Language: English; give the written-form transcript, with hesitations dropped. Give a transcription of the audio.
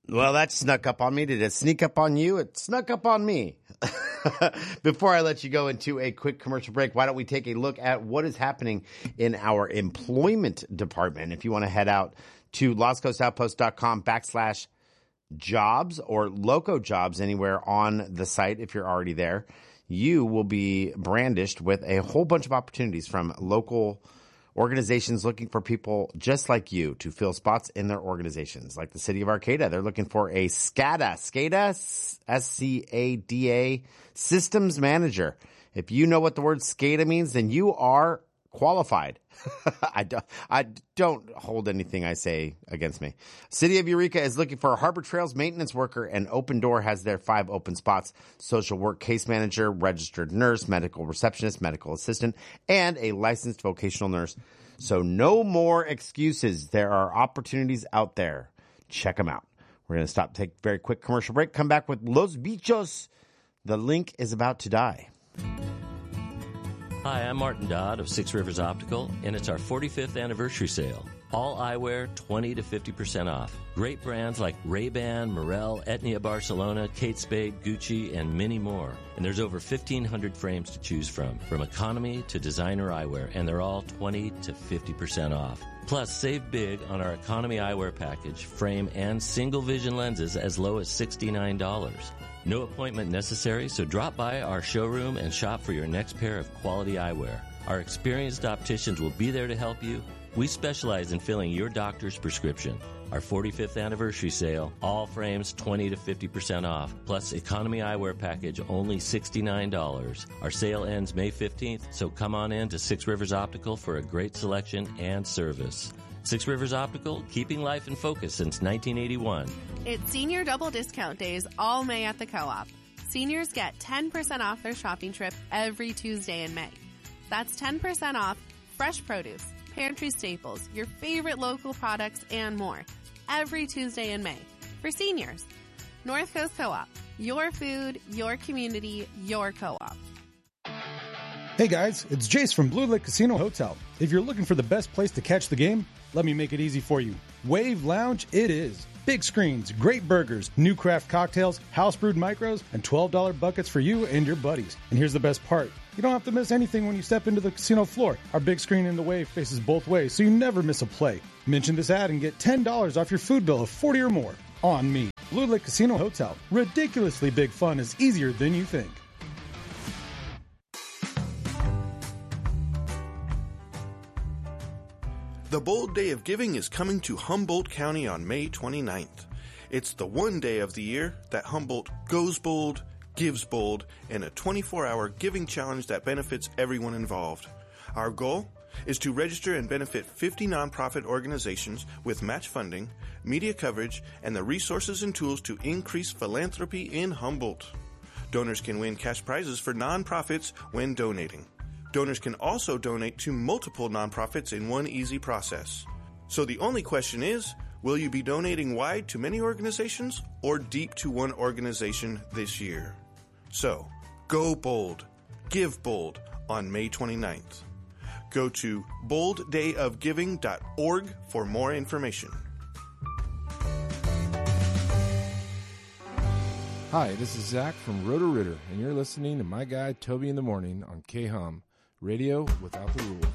Well, that snuck up on me. Did it sneak up on you? It snuck up on me. Before I let you go into a quick commercial break, why don't we take a look at what is happening in our employment department? If you want to head out to lostcoastoutpost.com/jobs or Loco Jobs anywhere on the site, if you're already there, you will be brandished with a whole bunch of opportunities from local organizations looking for people just like you to fill spots in their organizations. Like the city of Arcata, they're looking for a SCADA, SCADA systems manager. If you know what the word SCADA means, then you are qualified. I don't hold anything I say against me. City of Eureka is looking for a Harbor Trails maintenance worker, and Open Door has their 5 open spots: social work case manager, registered nurse, medical receptionist, medical assistant, and a licensed vocational nurse. So no more excuses. There are opportunities out there. Check them out. We're going to stop, take a very quick commercial break, come back with Los Bichos. The link is about to die. Hi, I'm Martin Dodd of Six Rivers Optical, and it's our 45th anniversary sale. All eyewear, 20 to 50% off. Great brands like Ray-Ban, Morel, Etnia Barcelona, Kate Spade, Gucci, and many more. And there's over 1,500 frames to choose from economy to designer eyewear, and they're all 20 to 50% off. Plus, save big on our economy eyewear package, frame, and single vision lenses as low as $69. No appointment necessary, so drop by our showroom and shop for your next pair of quality eyewear. Our experienced opticians will be there to help you. We specialize in filling your doctor's prescription. Our 45th anniversary sale, all frames 20 to 50% off, plus economy eyewear package only $69. Our sale ends May 15th, so come on in to Six Rivers Optical for a great selection and service. Six Rivers Optical, keeping life in focus since 1981. It's senior double discount days all May at the Co-op. Seniors get 10% off their shopping trip every Tuesday in May. That's 10% off fresh produce, pantry staples, your favorite local products, and more every Tuesday in May for seniors. North Coast Co-op. Your food, your community, your co-op. Hey guys, it's Jace from Blue Lake Casino Hotel. If you're looking for the best place to catch the game, let me make it easy for you. Wave Lounge it is. Big screens, great burgers, new craft cocktails, house brewed micros, and $12 buckets for you and your buddies. And here's the best part. You don't have to miss anything when you step into the casino floor. Our big screen in the Wave faces both ways, so you never miss a play. Mention this ad and get $10 off your food bill of $40 or more. On me. Blue Lake Casino Hotel. Ridiculously big fun is easier than you think. The Bold Day of Giving is coming to Humboldt County on May 29th. It's the one day of the year that Humboldt goes bold, gives bold, in a 24-hour giving challenge that benefits everyone involved. Our goal is to register and benefit 50 nonprofit organizations with match funding, media coverage, and the resources and tools to increase philanthropy in Humboldt. Donors can win cash prizes for nonprofits when donating. Donors can also donate to multiple nonprofits in one easy process. So the only question is, will you be donating wide to many organizations or deep to one organization this year? So, go bold, give bold on May 29th. Go to bolddayofgiving.org for more information. Hi, this is Zach from Roto-Rooter, and you're listening to my guy Toby in the Morning on K-Hum, radio without the rules.